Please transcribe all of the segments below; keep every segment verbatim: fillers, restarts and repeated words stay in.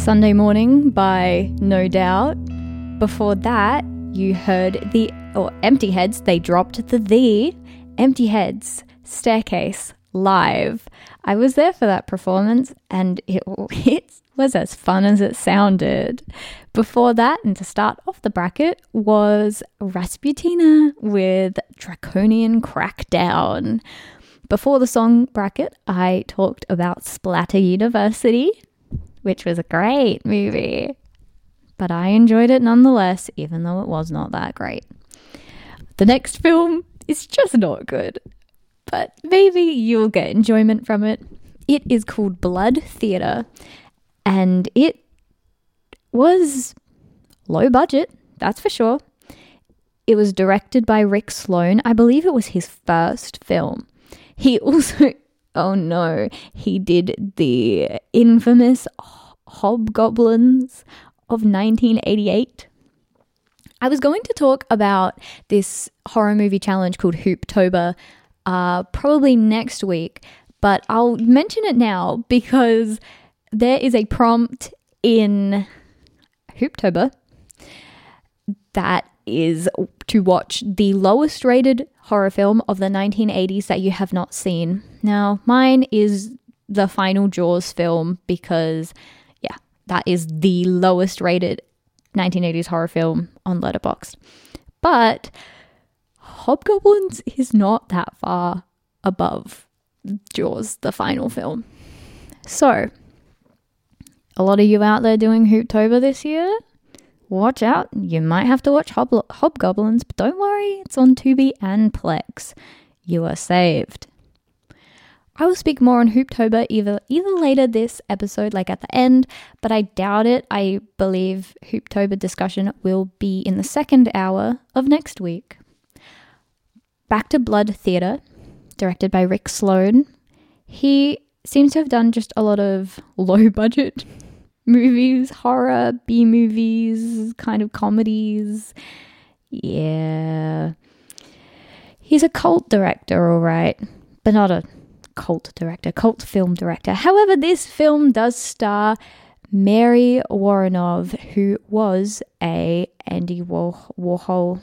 Sunday Morning by No Doubt. Before that, you heard the, or Empty Heads, they dropped the the, Empty Heads, Staircase, live. I was there for that performance and it, it was as fun as it sounded. Before that, and to start off the bracket, was Rasputina with Draconian Crackdown. Before the song bracket, I talked about Splatter University, which was a great movie, but I enjoyed it nonetheless, even though it was not that great. The next film is just not good, but maybe you'll get enjoyment from it. It is called Blood Theatre, and it was low budget, that's for sure. It was directed by Rick Sloan. I believe it was his first film. He also, oh no, he did the infamous Hobgoblins of nineteen eighty-eight. I was going to talk about this horror movie challenge called Hooptober uh, probably next week, but I'll mention it now because there is a prompt in Hooptober that is to watch the lowest rated horror film of the nineteen eighties that you have not seen. Now, mine is the final Jaws film because, yeah, that is the lowest rated nineteen eighties horror film on Letterboxd. But Hobgoblins is not that far above Jaws, the final film. So, a lot of you out there doing Hooptober this year, watch out. You might have to watch Hob- Hobgoblins, but don't worry, it's on Tubi and Plex. You are saved. I will speak more on Hooptober either either later this episode, like at the end, but I doubt it. I believe Hooptober discussion will be in the second hour of next week. Back to Blood Theatre, directed by Rick Sloan. He seems to have done just a lot of low-budget movies, horror, B-movies, kind of comedies. Yeah. He's a cult director, all right, but not a cult director, cult film director. However, this film does star Mary Woronov, who was a Andy War- Warhol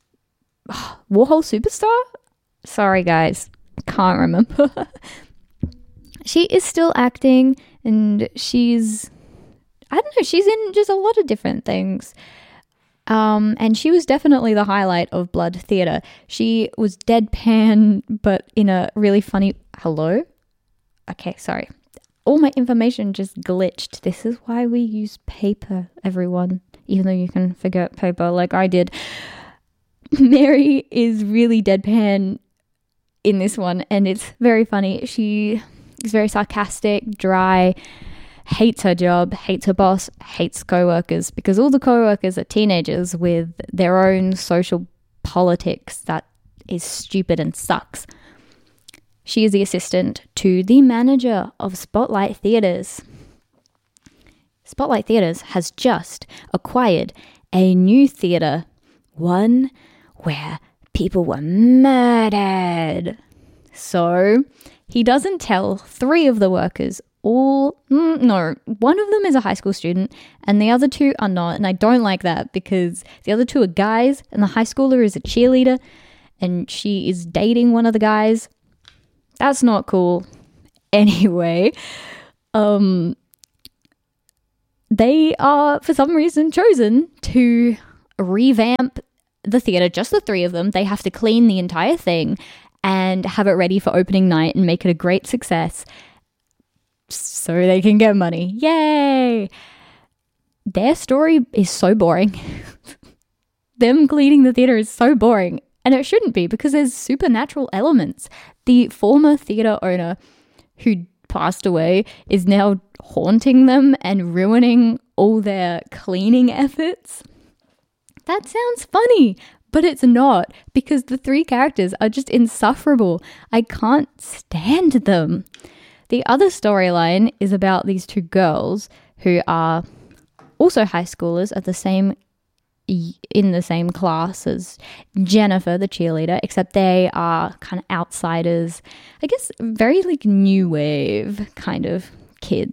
Warhol superstar? Sorry, guys. Can't remember. She is still acting, and she's I don't know, she's in just a lot of different things. Um, and she was definitely the highlight of Blood Theatre. She was deadpan, but in a really funny... Hello? Okay, sorry. All my information just glitched. This is why we use paper, everyone. Even though you can forget paper like I did. Mary is really deadpan in this one, and it's very funny. She is very sarcastic, dry, hates her job, hates her boss, hates co-workers, because all the co-workers are teenagers with their own social politics that is stupid and sucks. She is the assistant to the manager of Spotlight Theatres. Spotlight Theatres has just acquired a new theatre, one where people were murdered. So he doesn't tell three of the workers all, mm, no, one of them is a high school student and the other two are not. And I don't like that because the other two are guys and the high schooler is a cheerleader and she is dating one of the guys. That's not cool. Anyway, um, they are for some reason chosen to revamp the theater, just the three of them. They have to clean the entire thing and have it ready for opening night and make it a great success, so they can get money. Yay! Their story is so boring. Them cleaning the theater is so boring. And it shouldn't be because there's supernatural elements. The former theater owner who passed away is now haunting them and ruining all their cleaning efforts. That sounds funny, but it's not because the three characters are just insufferable. I can't stand them. The other storyline is about these two girls who are also high schoolers at the same in the same class as Jennifer, the cheerleader, except they are kind of outsiders. I guess very like new wave kind of kids,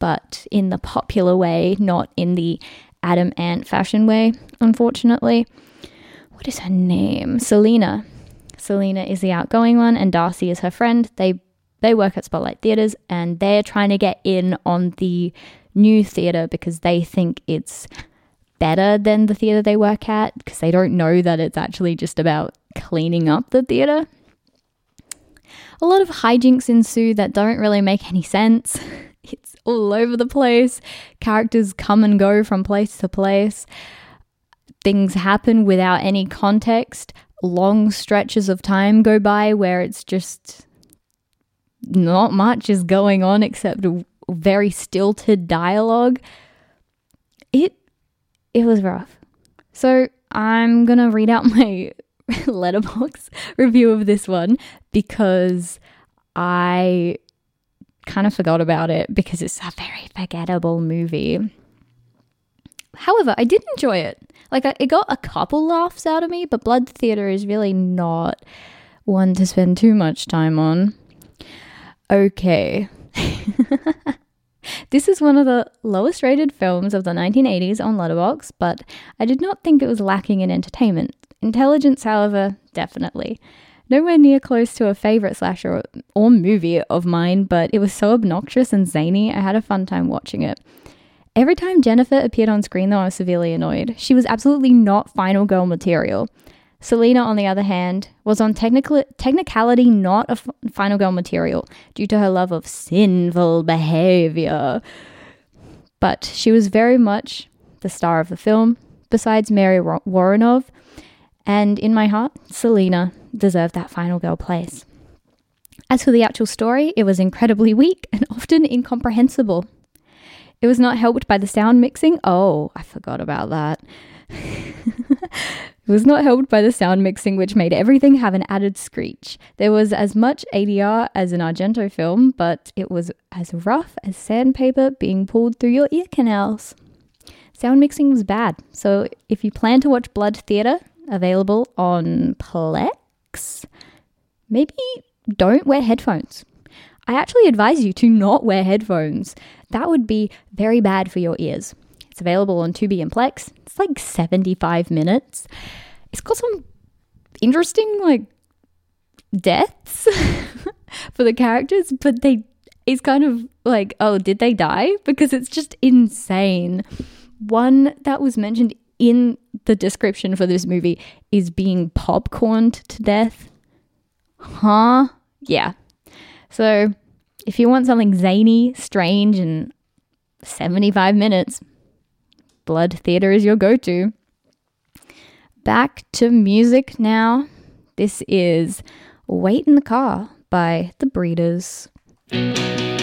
but in the popular way, not in the Adam Ant fashion way, unfortunately. What is her name? Selena. Selena is the outgoing one, and Darcy is her friend. They they work at Spotlight Theatres, and they're trying to get in on the new theatre because they think it's better than the theatre they work at, because they don't know that it's actually just about cleaning up the theatre. A lot of hijinks ensue that don't really make any sense. It's all over the place. Characters come and go from place to place. Things happen without any context. Long stretches of time go by where it's just not much is going on except a very stilted dialogue. It it was rough. So I'm gonna read out my Letterboxd review of this one because I kind of forgot about it because it's a very forgettable movie. However, I did enjoy it. Like, I, it got a couple laughs out of me, but Blood Theatre is really not one to spend too much time on. Okay. This is one of the lowest rated films of the nineteen eighties on Letterboxd, but I did not think it was lacking in entertainment. Intelligence, however, definitely. Nowhere near close to a favourite slasher or, or movie of mine, but it was so obnoxious and zany, I had a fun time watching it. Every time Jennifer appeared on screen, though, I was severely annoyed. She was absolutely not final girl material. Selena, on the other hand, was on technical technicality not a f- final girl material due to her love of sinful behaviour. But she was very much the star of the film, besides Mary Woronov, and in my heart, Selena deserved that final girl place. As for the actual story, it was incredibly weak and often incomprehensible. It was not helped by the sound mixing. Oh, I forgot about that. It was not helped by the sound mixing, which made everything have an added screech. There was as much A D R as an Argento film, but it was as rough as sandpaper being pulled through your ear canals. Sound mixing was bad, so if you plan to watch Blood Theatre, available on Plex, maybe don't wear headphones. I actually advise you to not wear headphones. That would be very bad for your ears. It's available on Tubi and Plex. It's like seventy-five minutes. It's got some interesting, like, deaths for the characters, but they, it's kind of like, oh, did they die? Because it's just insane. One that was mentioned in the description for this movie is being popcorned to death. Huh? Yeah. So if you want something zany, strange, and seventy-five minutes, Blood Theatre is your go-to. Back to music now. This is Wait in the Car by The Breeders.